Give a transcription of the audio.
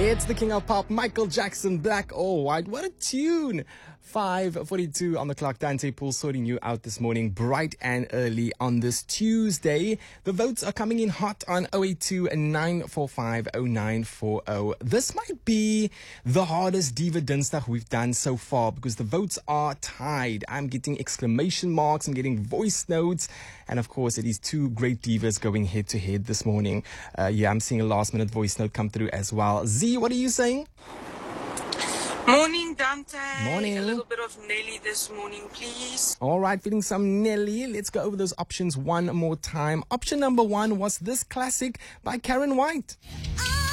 It's the king of pop, Michael Jackson, Black or White. What a tune! 5:42 on the clock. Dante Pool sorting you out this morning, bright and early on this Tuesday. The votes are coming in hot on 082 945 0940. This might be the hardest Diva Dinsdag we've done so far because the votes are tied. I'm getting exclamation marks, I'm getting voice notes, and of course it is two great divas going head to head this morning. I'm seeing a last minute voice note come through as well. Z, what are you saying? Morning, Dante. Morning. A little bit of Nelly this morning, please. All right, feeling some Nelly. Let's go over those options one more time. Option number one was this classic by Karen White.